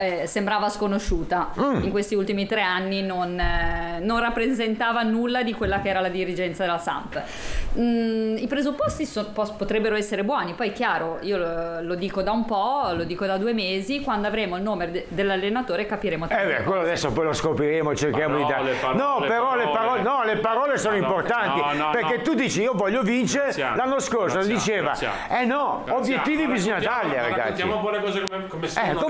sembrava sconosciuta. In questi ultimi 3 anni non rappresentava nulla di quella che era la dirigenza della Samp. I presupposti potrebbero essere buoni, poi chiaro, io lo dico da un po', lo dico da 2 mesi, quando avremo il nome dell'allenatore capiremo quello adesso poi lo scopriremo, cerchiamo di dare. Le parole sono importanti, perché tu dici io voglio vincere, l'anno scorso diceva obiettivi bisogna tagliare, ragazzi. Raccontiamo un po' le cose come stanno.